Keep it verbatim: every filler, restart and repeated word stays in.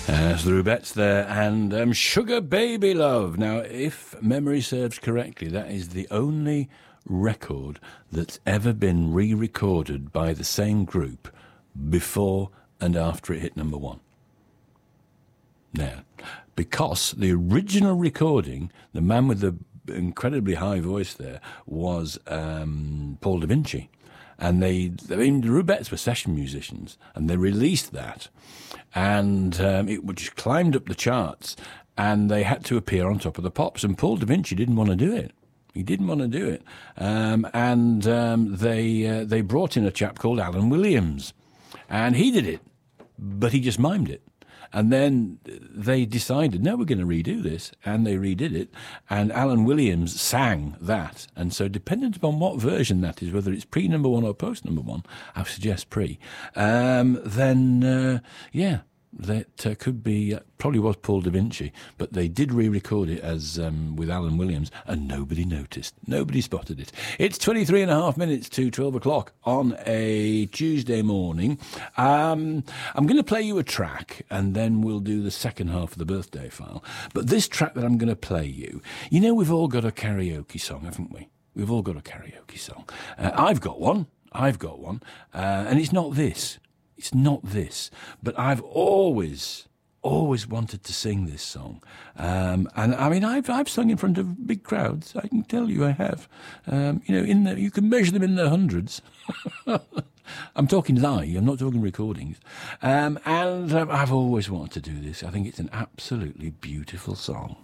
As the Rubettes there, and um, Sugar Baby Love. Now, if memory serves correctly, that is the only record that's ever been re-recorded by the same group before and after it hit number one. Now, because the original recording, the man with the incredibly high voice there, was um, Paul da Vinci. And they, I mean, the Rubettes were session musicians, and they released that, and um, it just climbed up the charts, and they had to appear on Top of the Pops, and Paul da Vinci didn't want to do it. He didn't want to do it, um, and um, they uh, they brought in a chap called Alan Williams, and he did it, but he just mimed it. And then they decided, no, we're going to redo this. And they redid it. And Alan Williams sang that. And so dependent upon what version that is, whether it's pre-number one or post-number one, I suggest pre, um, then, uh, yeah, that uh, could be, uh, probably was Paul da Vinci. But they did re-record it as um, with Alan Williams, and nobody noticed. Nobody spotted it. It's twenty-three and a half minutes to twelve o'clock on a Tuesday morning. Um, I'm going to play you a track, and then we'll do the second half of the birthday file. But this track that I'm going to play you, you know, we've all got a karaoke song, haven't we? We've all got a karaoke song. Uh, I've got one. I've got one. Uh, and it's not this. It's not this. But I've always... always wanted to sing this song. Um, and I mean, I've, I've sung in front of big crowds. I can tell you I have. Um, you know, in the, you can measure them in the hundreds. I'm talking live, I'm not talking recordings. Um, and um, I've always wanted to do this. I think it's an absolutely beautiful song.